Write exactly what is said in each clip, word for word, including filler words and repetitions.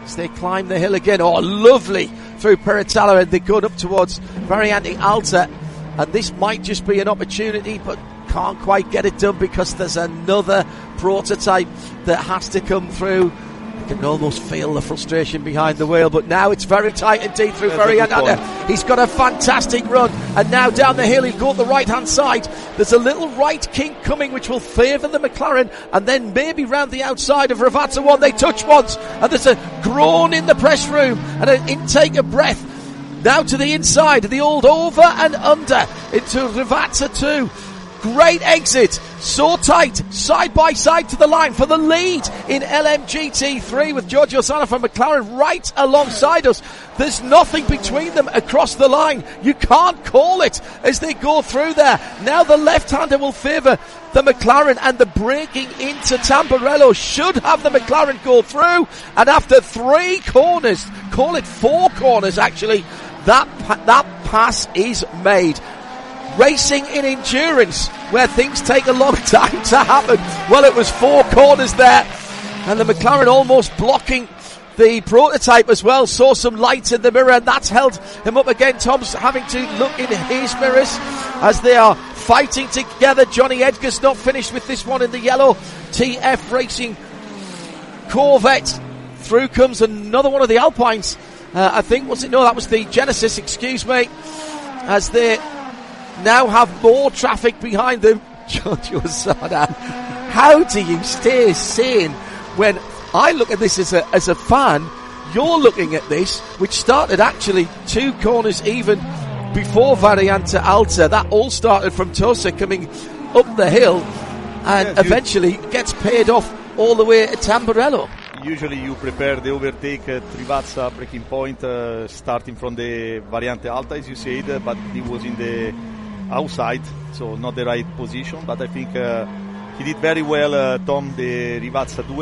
as they climb the hill again. Oh, lovely through Peritalo, and they're going up towards Variante Alta. And this might just be an opportunity, but can't quite get it done because there's another prototype that has to come through. You can almost feel the frustration behind the wheel, but now it's very tight indeed through Variante. He's got a fantastic run, and now down the hill, he's got the right-hand side. There's a little right kink coming, which will favour the McLaren, and then maybe round the outside of Ravazza one. They touch once, and there's a groan in the press room, and an intake of breath. Now to the inside, the old over and under into Ravazza two. Great exit, so tight, side by side to the line for the lead in L M G T three with Giorgio Zanna from McLaren right alongside us. There's nothing between them across the line. You can't call it as they go through there. Now the left-hander will favour the McLaren, and the braking into Tamburello should have the McLaren go through. And after three corners, call it four corners actually, that that pass is made. Racing in endurance, where things take a long time to happen. Well, it was four corners there, and the McLaren almost blocking the prototype as well. Saw some light in the mirror, and that's held him up again. Tom's having to look in his mirrors as they are fighting together. Johnny Edgar's not finished with this one in the yellow T F Racing Corvette. Through comes another one of the Alpines. Uh, I think, was it? No, that was the Genesis, excuse me. As they now have more traffic behind them. Giorgio Zanna, how do you stay sane when I look at this as a as a fan? You're looking at this, which started actually two corners even before Variante Alta. That all started from Tosa coming up the hill, and yeah, eventually gets paid off all the way at Tamburello. Usually you prepare the overtake at Rivazza breaking point, uh, starting from the Variante Alta, as you said, uh, but he was in the outside, so not the right position. But I think uh, he did very well, uh, Tom, the Rivazza two,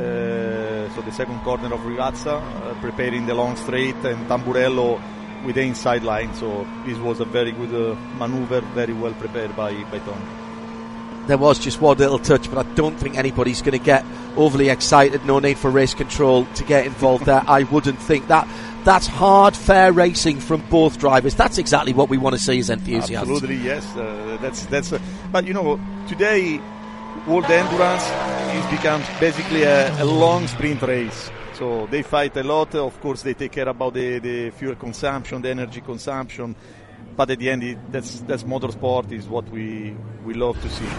uh, so the second corner of Rivazza, uh, preparing the long straight, and Tamburello with the inside line. So this was a very good uh, maneuver, very well prepared by, by Tom. There was just one little touch, but I don't think anybody's going to get overly excited. No need for race control to get involved there. I wouldn't think that. That's hard, fair racing from both drivers. That's exactly what we want to see as enthusiasts. Absolutely, yes. Uh, that's that's. Uh, but you know, today, world endurance is become basically a, a long sprint race. So they fight a lot. Of course, they take care about the, the fuel consumption, the energy consumption. But at the end, it, that's that's motorsport is what we we love to see.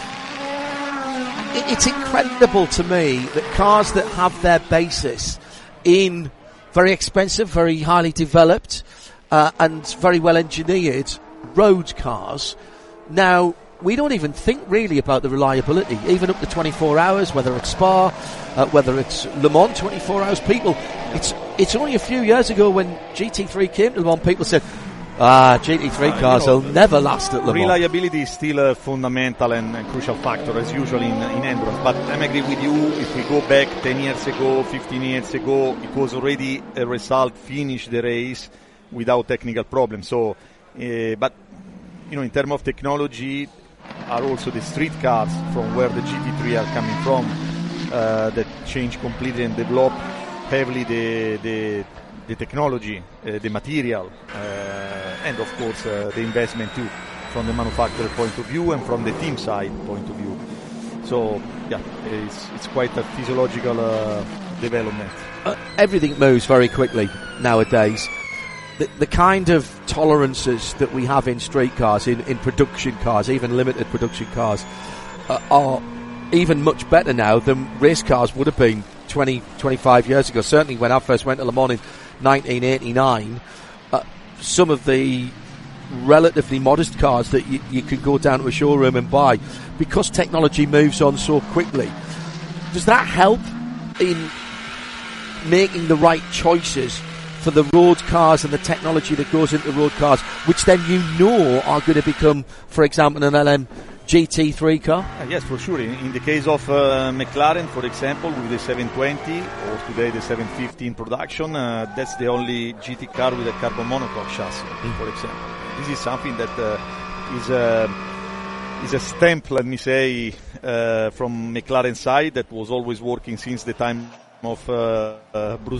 It's incredible to me that cars that have their basis in very expensive, very highly developed, uh, and very well engineered road cars. Now, we don't even think really about the reliability, even up to twenty-four hours, whether it's Spa, uh, whether it's Le Mans, twenty-four hours. People, it's it's only a few years ago when G T three came to Le Mans, people said, ah, G T three uh, cars will never last at Le Mans. Reliability is still a fundamental and a crucial factor, as usual in, in endurance. But I agree with you, if we go back ten years ago, fifteen years ago, it was already a result, finish the race without technical problems. So, uh, but, you know, in terms of technology, are also the street cars from where the G T three are coming from, uh, that change completely and develop heavily the, the the technology, uh, the material, uh, and of course uh, the investment too, from the manufacturer point of view and from the team side point of view. So yeah, it's it's quite a physiological uh, development. Uh, everything moves very quickly nowadays. The, the kind of tolerances that we have in street cars, in, in production cars, even limited production cars, uh, are even much better now than race cars would have been twenty, twenty-five years ago. Certainly when I first went to Le Mans in nineteen eighty-nine, uh, some of the relatively modest cars that you, you could go down to a showroom and buy, because technology moves on so quickly, does that help in making the right choices for the road cars and the technology that goes into road cars, which then you know are going to become, for example, an L M G T three car? Uh, yes, for sure. In, in the case of uh, McLaren, for example, with the seven twenty or today the seven fifteen production, uh, that's the only G T car with a carbon monocoque chassis, mm. for example. This is something that uh, is a is a stamp, let me say, uh, from McLaren side that was always working since the time of uh, uh, Bruce